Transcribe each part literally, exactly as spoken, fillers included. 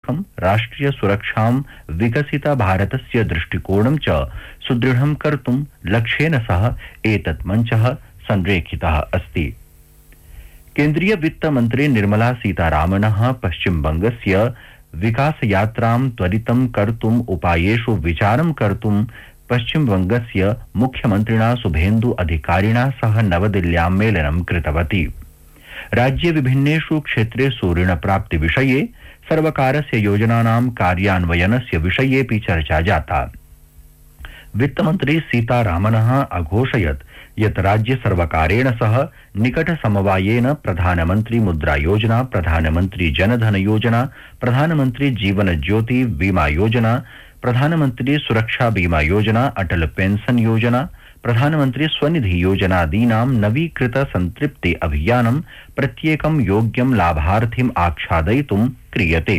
साकं राष्ट्रिय सुरक्षां विकसित भारतस्य दृष्टिकोणं च सुदृढं कर्तुं लक्ष्येन सह एतत् मञ्चः संरेखितः अस्ति। केन्द्रीय वित्त मंत्री निर्मला सीतारामनः पश्चिमबंगस्य विकासयात्रां त्वरितं कर्तुम् उपायेषु विचारं कर्तुं पश्चिमबंगस्य मुख्यमन्त्रिणा शुभेन्दु अधिकारिणा सह नवदिल्ल्यां मेलनं कृतवती। राज्ये विभिन्नेषु क्षेत्रेषु ऋणप्राप्ति विषये सर्वकारस्य योजनानां कार्यान्वयनस्य विषयेऽपि चर्चा जाता। वित्तमन्त्री सीतारामनः अघोषयत् यत् राज्य सर्वकारेण सह निकट समवायेन प्रधानमंत्री मुद्रा योजना, प्रधानमंत्री जनधन योजना, प्रधानमंत्री जीवन ज्योति बीमा योजना, प्रधानमंत्री सुरक्षा बीमा योजना, अटल पेंशन योजना, प्रधानमंत्री स्वनिधि योजनादीनां नवीकृत संतृप्ति अभियानं प्रत्येकं योग्यं लाभार्थिम् आच्छादयितुं क्रियते।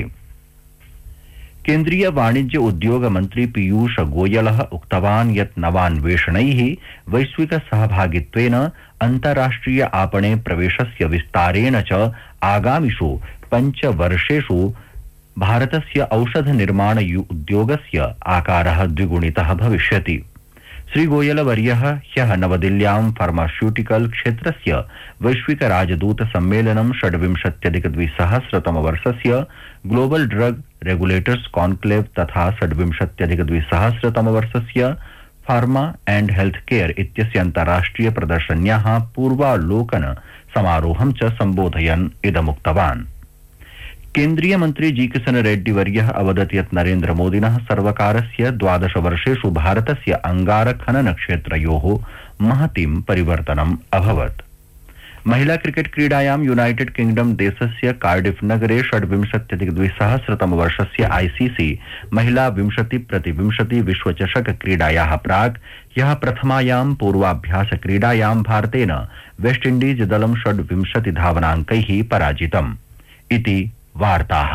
केन्द्रीय वाणिज्य उद्योग मंत्री पीयूष गोयलः उक्तवान् यत् नवान्वेषणैः वैश्विक सहभागित्वेन अन्ताराष्ट्रिय आपणे प्रवेशस्य विस्तारेण च आगामिषु पञ्चवर्षेषु भारतस्य औषध निर्माण उद्योगस्य आकारः द्विगुणितः भविष्यति। श्री गोयलवर्यः ह्यः नवदिल्ल्यां फार्मास्यूटिकल क्षेत्रस्य वैश्विक राजदूत सम्मेलनं षड्विंशत्यधिकद्विसहस्रतमवर्षस्य ग्लोबल ड्रग रेगुलेटर्स कॉन्क्लेव तथा षड्विंशत्यधिकद्विसहस्रतमवर्षस्य फार्मा एंड हेल्थ केयर इत्यस्य अन्ताराष्ट्रिय प्रदर्शन्याः पूर्वालोकन समारोहं च सम्बोधयन् इदमुक्तवान्। केन्द्रीय मंत्री जी किशन रेड्डी वर्यः अवदत् यत् नरेन्द्र मोदिनः सर्वकारस्य द्वादश वर्षेषु भारतस्य अंगारखनन क्षेत्रयोः महतीं परिवर्तनम् अभवत्। महिला क्रिकेट क्रीडायां यूनाइटेड किंगडम देशस्य कार्डिफ नगरे षड्विंशत्यधिकद्विसहस्रतमवर्षस्य आईसीसी महिला विंशति प्रतिविंशति विश्वचषक क्रीडायाः प्राक् ह्यः प्रथमायां पूर्वाभ्यास क्रीडायां भारतेन वेस्ट इण्डीज दलं षड्विंशति धावनाङ्कैः पराजितम् इति वार्ताः।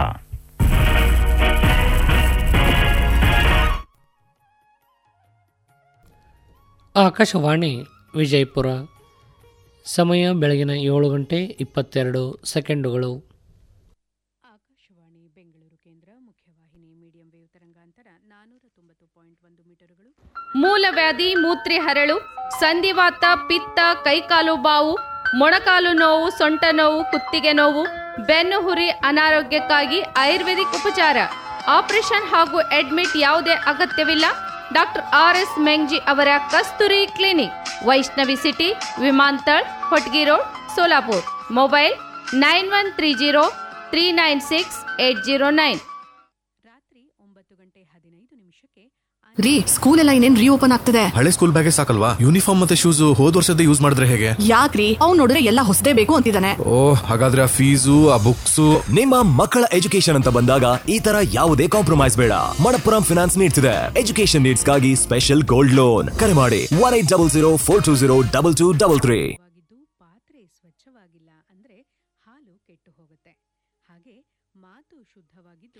ಆಕಾಶವಾಣಿ ವಿಜಯಪುರ. ಸಮಯ ಬೆಳಗಿನ ಏಳು ಗಂಟೆ ಇಪ್ಪತ್ತೆರಡು ಸೆಕೆಂಡುಗಳು. ಆಕಾಶವಾಣಿ ಬೆಂಗಳೂರು ಕೇಂದ್ರ ಮುಖ್ಯವಾಹಿನಿ ಮೀಡಿಯಂ ವೇವ್ ತರಂಗಾಂತರ ನಾನ್ನೂರ ತೊಂಬತ್ತು ಪಾಯಿಂಟ್ ಒಂದು ಮೀಟರ್ಗಳು. ಮೂಲವ್ಯಾಧಿ, ಮೂತ್ರಿ ಹರಳು, ಸಂಧಿವಾತ, ಪಿತ್ತ, ಕೈಕಾಲು ಬಾವು, ಮೊಣಕಾಲು ನೋವು, ಸೊಂಟ ನೋವು, ಕುತ್ತಿಗೆ ನೋವು, ಬೆನ್ನು ಹುರಿ, ಅನಾರೋಗ್ಯಕ್ಕಾಗಿ ಆಯುರ್ವೇದಿಕ್ ಉಪಚಾರ. ಆಪರೇಷನ್ ಹಾಗೂ ಅಡ್ಮಿಟ್ ಯಾವುದೇ ಅಗತ್ಯವಿಲ್ಲ. ಡಾಕ್ಟರ್ ಆರ್ ಎಸ್ ಮೆಂಗ್ಜಿ ಅವರ ಕಸ್ತೂರಿ clinic, Vaishnavi city, ವಿಮಾನತಳ್, Hotgi road, Solapur. Mobile nine one three zero three nine six eight zero nine. ರಾತ್ರಿ ಒಂಬತ್ತು ಗಂಟೆ ಹದಿನೈದು ನಿಮಿಷಕ್ಕೆ ರೀ, ಸ್ಕೂಲ್ ಎಲ್ಲ ಇನ್ನೇನ್ ರೀಓಪನ್ ಆಗ್ತದೆ. ಹಳೆ ಸ್ಕೂಲ್ ಬ್ಯಾಗೇ ಸಾಕಲ್ವಾ? ಯೂನಿಫಾರ್ಮ್ ಮತ್ತೆ ಶೂಸ್ ಹೋದ್ ವರ್ಷದ ಯೂಸ್ ಮಾಡಿದ್ರೆ ಹೇಗೆ? ಯಾಕ್ರಿ, ಅವ್ನು ನೋಡಿದ್ರೆ ಎಲ್ಲ ಹೊಸದೇ ಬೇಕು ಅಂತಿದ್ದಾನೆ. ಓ, ಹಾಗಾದ್ರೆ ಆ ಫೀಸು, ಆ ಬುಕ್ಸ್. ನಿಮ್ಮ ಮಕ್ಕಳ ಎಜುಕೇಶನ್ ಅಂತ ಬಂದಾಗ ಈ ತರ ಯಾವುದೇ ಕಾಂಪ್ರಮೈಸ್ ಬೇಡ. ಮಣಪ್ಪುರಂ ಫಿನಾನ್ಸ್ ನೀಡ್ತಿದೆ ಎಜುಕೇಶನ್ ನೀಡ್ಸ್ ಗಾಗಿ ಸ್ಪೆಷಲ್ ಗೋಲ್ಡ್ ಲೋನ್. ಕರೆ ಮಾಡಿ one eight double zero four two zero double two double three.